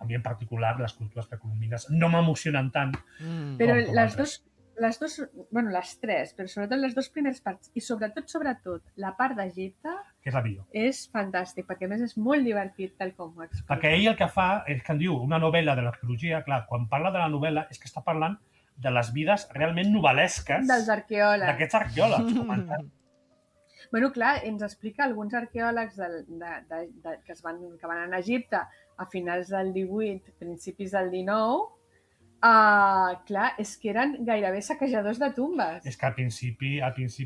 mi en particular les cultures precolombines no m'emocionen tant Però com altres. les tres, però sobretot les dues primeres parts, i sobretot, la part d'Egipte, Que és la millor. és fantàstic, perquè a més és molt divertit tal com ho explica. Perquè ell el que fa és que en diu una novel·la de l'arqueologia, clar, quan parla de la novel·la és que està parlant de les vides realment novel·lesques dels arqueòlegs. D'aquests arqueòlegs, comentant. Bueno, clar, ens explica alguns arqueòlegs que van anar a Egipte a finals del 18, principis del 19, clar, és que eren gairebé saquejadors de tumbes. És que al principi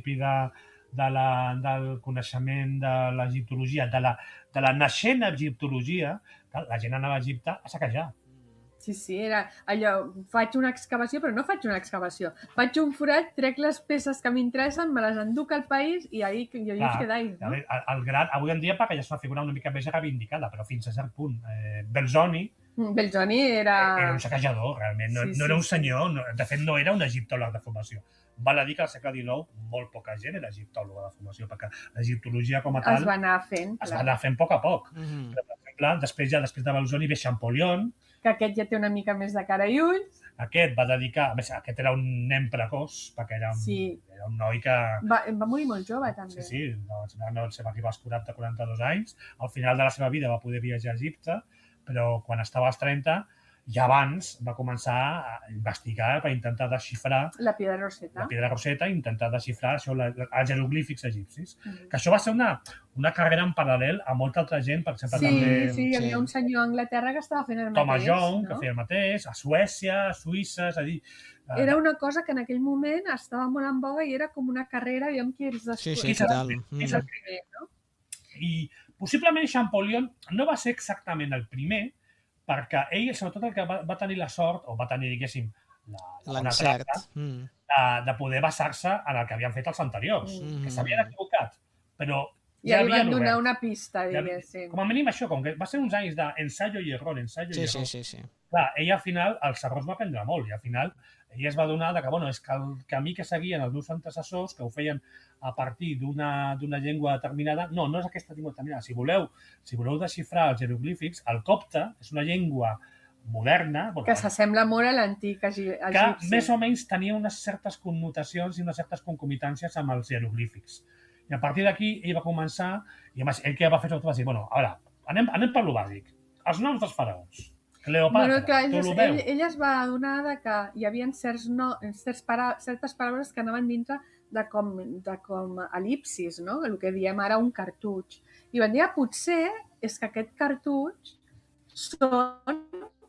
del coneixement de l'egiptologia, de la naixent egiptologia, la gent anava a Egipte a saquejar. Sí, era allò, faig una excavació, però no faig una excavació. Faig un forat, trec les peces que m'interessen, me les enduc al país i ahí us quedáis, no? Avui en dia perquè ja és una figura una mica més reivindicada, però fins a cert punt. Belzoni era un saquejador, realment. No era un senyor, de fet no era un egiptòleg de formació. Val a dir que al segle XIX molt poca gent era egiptòloga de formació, perquè l'egiptologia com a tal es va anar fent a poc a poc. Però, per exemple, després de Belzoni ve Champollion, que aquest ja té una mica més de cara i ulls. Aquest va dedicar... Aquest era un nen precoç, perquè era un noi que... Va morir molt jove, també. Sí, no se va arribar als 40-42 anys. Al final de la seva vida va poder viatjar a Egipte, però quan estava als 30, ja abans va començar a investigar per intentar desxifrar la Piedra Roseta, intentar desxifrar això, els jeroglífics egipcis. Que això va ser una carrera en paral·lel a molta altra gent, per exemple, també... Sí, hi havia un senyor a Anglaterra que estava fent el mateix. Thomas Young, que feia el mateix, a Suècia, a Suïssa, és a dir... Era una cosa que en aquell moment estava molt en boga i era com una carrera, aviam qui els descobreix. Sí, total. És el primer, no? I possiblement Champollion no va ser exactament el primer, perquè ell, sobretot, el que va tenir la sort, o va tenir, diguéssim, l'encert de poder basar-se en el que havien fet els anteriors, que s'havien equivocat, però ja li van donar una pista, diguéssim. Com a mínim això, com que va ser uns anys d'ensaio i error, Sí. Clar, ell al final, els errors va aprendre molt, i al final ell es va adonar que, bueno, és que el camí que seguien els meus antecessors, que ho feien a partir d'una llengua determinada, no és aquesta llengua determinada. Si voleu desxifrar els jeroglífics, el copte és una llengua moderna... Que s'assembla molt a l'antic egipci. Que més o menys tenia unes certes connotacions i unes certes concomitàncies amb els jeroglífics. I a partir d'aquí ell va començar, i a més, ell que va fer tot va dir, bueno, a veure, anem per lo bàsic. Els noms dels faraons. Cleopatra, ell es va adonar que hi havia certes paraules que anaven dintre de com elipsis, no? El que diem ara un cartutx. I van dir, potser és que aquest cartutx són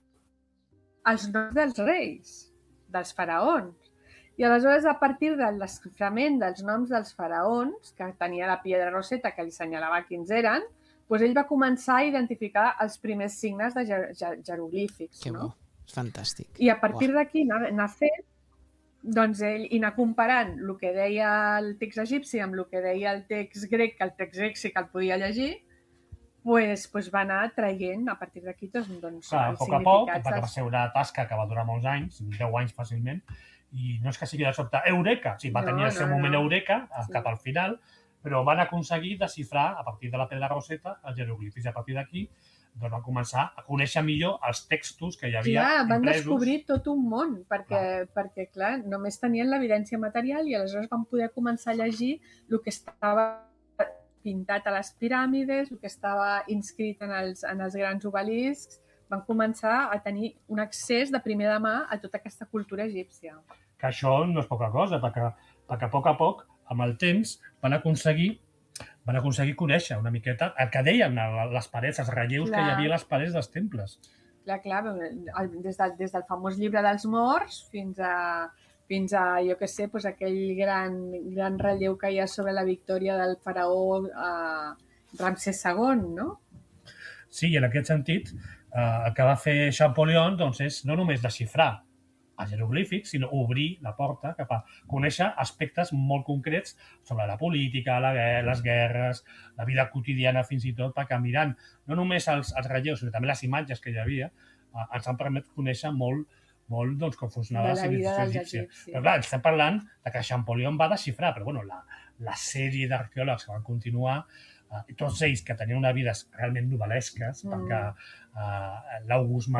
els noms dels reis, dels faraons. I aleshores, a partir del desxiframent dels noms dels faraons, que tenia la Piedra Roseta, que li assenyalava quins eren, doncs ell va començar a identificar els primers signes de jeroglífics. Que bo, és fantàstic. I a partir d'aquí anar fent, doncs ell anar comparant el que deia el text egipci amb el que deia el text grec, que el text grec sí que el podia llegir, doncs va anar traient a partir d'aquí els significats. A poc, perquè va ser una tasca que va durar molts anys, 10 anys fàcilment, i no és que sigui de sobte eureka, va tenir el seu moment eureka cap al final, però van aconseguir desxifrar, a partir de la Pedra Roseta, els jeroglífics. I a partir d'aquí van començar a conèixer millor els textos que hi havia impresos. Van descobrir tot un món, perquè, clar, només tenien l'evidència material i aleshores van poder començar a llegir el que estava pintat a les piràmides, el que estava inscrit en els grans obeliscs. Van començar a tenir un accés de primera mà a tota aquesta cultura egípcia. Que això no és poca cosa, perquè a poc, amb el temps, van aconseguir conèixer una miqueta el que deien les parets, els relleus que hi havia a les parets dels temples. Clar, des del famós llibre dels morts fins a jo què sé, aquell gran relleu que hi ha sobre la victòria del faraó Ramsès II, no? Sí, i en aquest sentit, el que va fer Champollion és no només desxifrar els jeroglífics, sinó obrir la porta cap a conèixer aspectes molt concrets sobre la política, les guerres, la vida quotidiana fins i tot, perquè mirant no només els relleus, sinó també les imatges que hi havia, ens han permès conèixer molt com funcionava la civilització egípcia. Però clar, estem parlant que Champollion va desxifrar, però la sèrie d'arqueòlegs que van continuar, tots ells que tenien unes vides realment novel·lesques, perquè l'August